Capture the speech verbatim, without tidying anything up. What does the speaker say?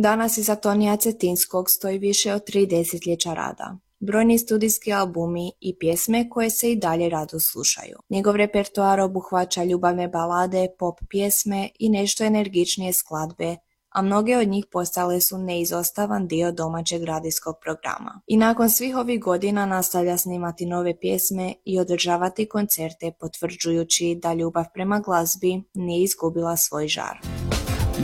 Danas iza Tonija Cetinskog stoji više od tri desetljeća rada. Brojni studijski albumi i pjesme koje se i dalje rado slušaju. Njegov repertoar obuhvaća ljubavne balade, pop pjesme i nešto energičnije skladbe, a mnoge od njih postale su neizostavan dio domaćeg radijskog programa. I nakon svih ovih godina nastavlja snimati nove pjesme i održavati koncerte, potvrđujući da ljubav prema glazbi nije izgubila svoj žar.